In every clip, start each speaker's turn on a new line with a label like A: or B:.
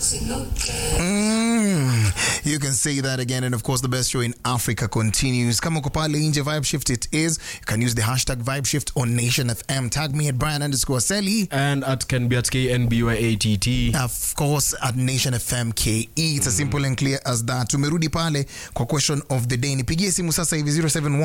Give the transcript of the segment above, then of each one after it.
A: You can say that again, and of course the best show in Africa continues. Kama uko pale nje, Vibe Shift it is. You can use the hashtag Vibe Shift on Nation FM. Tag me at Brian_Selly.
B: And at Kenby at KNBYATT.
A: Of course at Nation FM KE. It's as simple and clear as that. Tumerudi pale kwa question of the day. Nipigie simu sasa hivi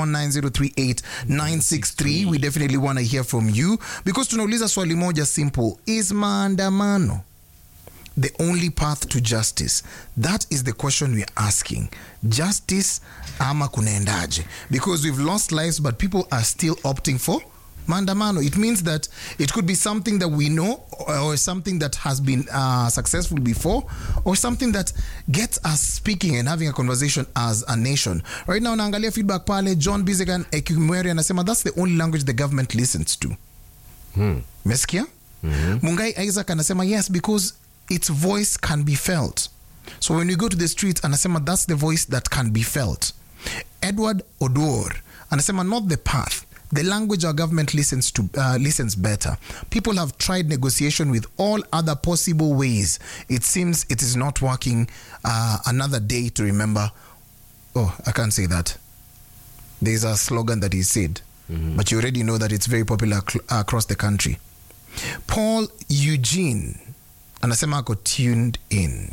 A: 0719038963. We definitely want to hear from you because tunauliza swali moja simple. Is maandamano the only path to justice? That is the question we're asking. Justice ama kunaendaje? Because we've lost lives but people are still opting for maandamano. It means that it could be something that we know or something that has been successful before or something that gets us speaking and having a conversation as a nation. Right now naangalia feedback pale. John Bizegan Ekimweri anasema that's the only language the government listens to. Meskia? Mungai Isaac anasema yes, because its voice can be felt. So when you go to the streets, anasema that's the voice that can be felt. Edward Odor anasema not the path. The language our government listens better. People have tried negotiation with all other possible ways. It seems it is not working. Another day to remember. Oh, I can't say that. There's a slogan that he said, but you already know that it's very popular across the country. Paul Eugene anasema ako tuned in.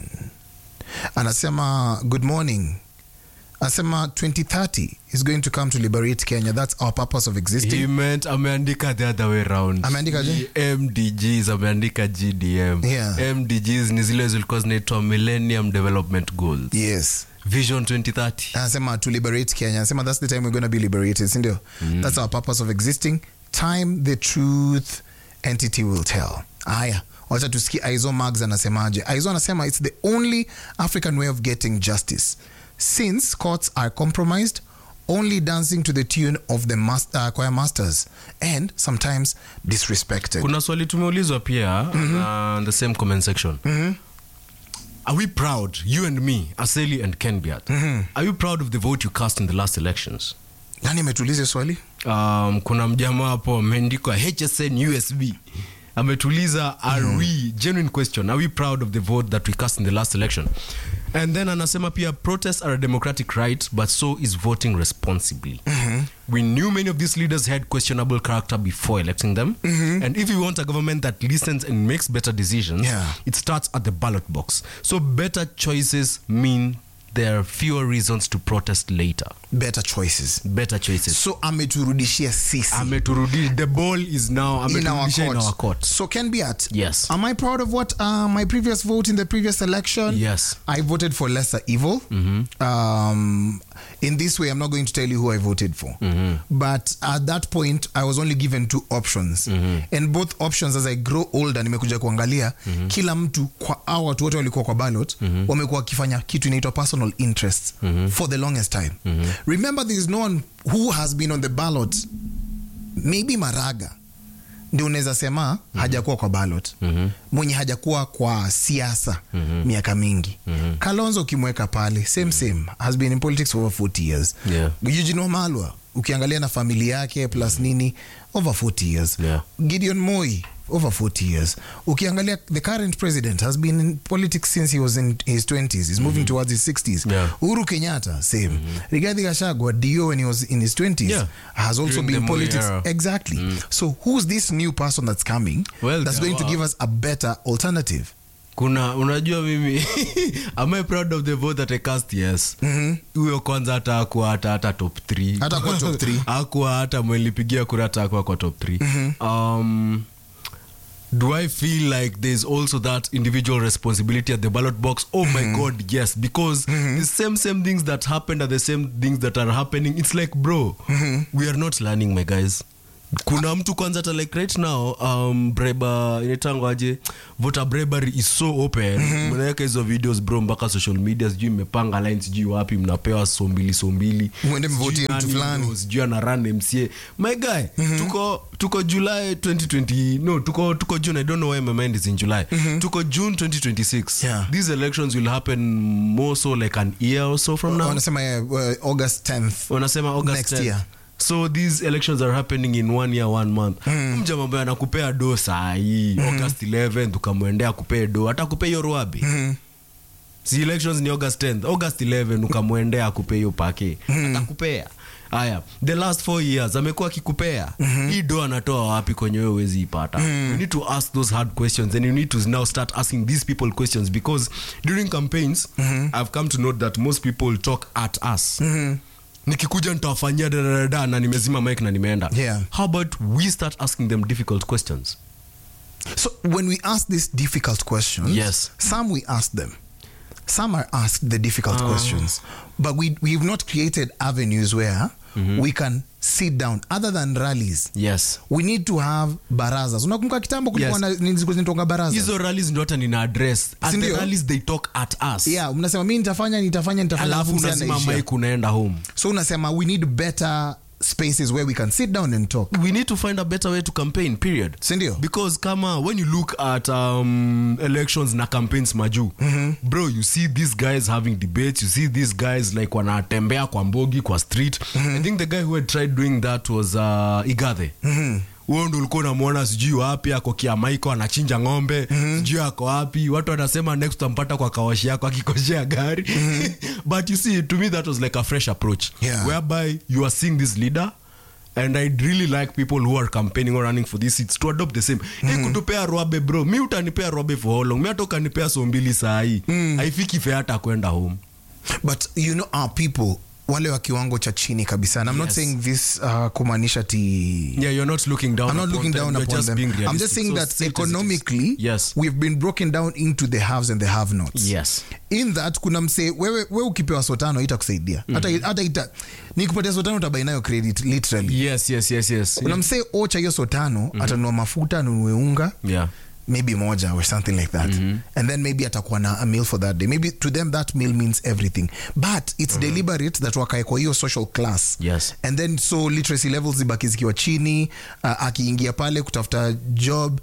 A: Anasema good morning. Anasema 2030 is going to come to liberate Kenya. That's our purpose of existing.
B: He meant ameandika the other way around.
A: Ameandika je?
B: MDGs ameandika GDM.
A: Yeah.
B: MDGs ni zile zilikuwa zinaitwa Millennium Development Goals.
A: Yes.
B: Vision 2030.
A: Anasema to liberate Kenya. Anasema that's the time we're going to be liberated. Sindio? That's our purpose of existing. Time the truth entity will tell. Aya. Wacha tusikie Aizo Mags anasemaje. Aizo anasema it's the only African way of getting justice. Since courts are compromised, only dancing to the tune of the choir masters and sometimes disrespected.
B: Kuna swali tumeulizwa pia the same comment section. Are we proud, you and me, Aseli and Kenbiat, are you proud of the vote you cast in the last elections?
A: Nani ametuliza swali?
B: Kuna mjamaa hapo ameandika HSN USB. Ametuliza, are we, genuine question, are we proud of the vote that we cast in the last election? And then anasema pia, protests are a democratic right, but so is voting responsibly. We knew many of these leaders had questionable character before electing them. And if you want a government that listens and makes better decisions, it starts at the ballot box. So better choices mean there are fewer reasons to protest later.
A: Better choices.
B: Better choices.
A: So ameturudishia sisi.
B: The ball is now
A: in our
B: court.
A: So Kenbiat,
B: yes.
A: Am I proud of what my previous vote in the previous election?
B: Yes.
A: I voted for lesser evil. In this way, I'm not going to tell you who I voted for. But at that point, I was only given two options. And both options, as I grow older, nimekuja kuangalia, kila mtu kwa watu wote walikuwa kwa ballot, wamekuwa kifanya kitu inaitwa personal interests for the longest time. Remember, there is no one who has been on the ballot. Maybe Maraga ndio unaweza sema hajakuwa kwa ballot. Mwenye hajakuwa kwa siasa miaka mingi. Kalonzo ukimweka pale same has been in politics for over 40 years. Eugene Wamalwa ukiangalia na familia yake plus nini over 40 years. Gideon Moi over 40 years. Ukiangalia the current president has been in politics since he was in his 20s. He's moving towards his 60s. Uhuru Kenyatta, same. Rigathi Gachagua, Dio, when he was in his 20s, has also been in politics. Exactly. So who's this new person that's coming that's going to give us a better alternative?
B: Unajua mimi am I proud of the vote that I cast? Yes. Huyo kwanza hata top 3.
A: Hata kwa top 3.
B: Hakuwa hata mwelipigia kura hata kwa top 3. Do I feel like there's also that individual responsibility at the ballot box? Oh my God, yes. Because the same things that happened are the same things that are happening. It's like, bro, we are not learning, my guys. Kuna mtu kwanza ta like right now breba inaitangwa aje, voter bravery is so open. Mnaweka hizo videos bro mpaka social media, sijui mmepanga lines, sijui wapi mnapewa so mbili
A: mwende mvote mtu fulani,
B: sijui ana run MCA. My guy, tuko July 2020. No, tuko June. I don't know why my mind is in July. Tuko June 2026. These elections will happen more so like an year or so from now.
A: Wanasema August 10th.
B: Wanasema August
A: next
B: 10th.
A: year.
B: So these elections are happening in 1 year 1 month. Mjama ambaye anakupea do saa hii August 11 ukamwendea kupea do atakupea hiyo ruabi. Si elections ni August 10th. August 11 ukamwendea akupea hiyo pake. Atakupea. Aya, the last 4 years amekuwa akikupea. Hii do anatoa wapi kwenye wewe huwezi ipata. You need to ask those hard questions and you need to now start asking these people questions because during campaigns I've come to note that most people talk at us. Nikikuja nitawafanyia da na nimezima mic na nimeenda.
A: Yeah.
B: How about we start asking them difficult questions?
A: So when we ask these difficult questions,
B: Yes.
A: some we ask them. Some are asked the difficult questions. But we've not created avenues where we can sit down other than rallies.
B: Yes.
A: We need to have barazas. Unakumbuka kitambo kulikuwa na nilizokuwa barazas.
B: Hizo rallies ndio hata nina address. At the
A: Sindio?
B: rallies they talk at us.
A: Yeah, unasema mimi nitafanya
B: Alafu unasema mic unaenda home.
A: So unasema we need better spaces where we can sit down and talk.
B: We need to find a better way to campaign, period.
A: Sindio?
B: Because kama when you look at elections na campaigns maju, bro, you see these guys having debates, you see these guys like wanatembea kwa mbogi kwa street. I think the guy who had tried doing that was Igathe. Huo ndo ulikuwa unamuona sijui wapi ako Kiamaiko anachinja ng'ombe, sijui ako wapi, watu wanasema next utampata kwa kawashi yako akikoshea gari. But you see, to me that was like a fresh approach, whereby you are seeing this leader, and I'd really like people who are campaigning or running for these seats to adopt the same. Kutupea roabe bro, mi utanipea roabe for how long? Mi atoka nipea so mbili saa hii. Haifiki fea hata kwenda home.
A: But you know our people, wale wa kiwango cha chini kabisa. And I'm not saying this kumaanisha ti...
B: Yeah, you're not looking down
A: I'm not
B: upon
A: looking
B: them.
A: down
B: You're
A: upon
B: just
A: them.
B: being realistic.
A: I'm just saying
B: So
A: that
B: say it as it is.
A: economically,
B: Yes.
A: we've been broken down into the haves and the have-nots.
B: Yes.
A: In that, kuna mse, wewe ukipewa sotano itakusaidia. Hata nikupatia sotano utabai nayo credit, literally.
B: Yes.
A: Kuna mse ocha hiyo sotano, atanunua mafuta, anunue unga.
B: Yeah.
A: Maybe moja or something like that. And then maybe atakuwa na a meal for that day. Maybe to them that meal means everything. But it's deliberate that wakae kwa hiyo social class.
B: Yes.
A: And then so literacy levels zibaki zikiwa chini, akiingia pale kutafuta job,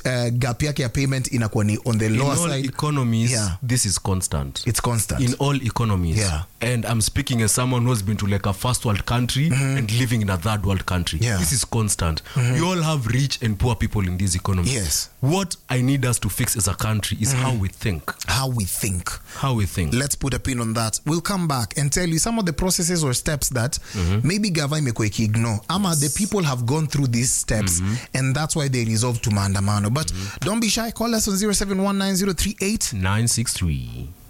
A: gap yake ya payment inakuwa ni on the lower side.
B: In all economies, this is constant.
A: It's constant.
B: In all economies.
A: Yeah.
B: And I'm speaking as someone who's been to like a first world country and living in a third world country.
A: Yeah.
B: This is constant. We all have rich and poor people in this economy.
A: Yes.
B: What I need us to fix as a country is how we think.
A: How we think.
B: How we think.
A: Let's put a pin on that. We'll come back and tell you some of the processes or steps that maybe gava imekuwa ikiignore. Ama the people have gone through these steps and that's why they resolved to maandamano. But don't be shy. Call us on 0719038963.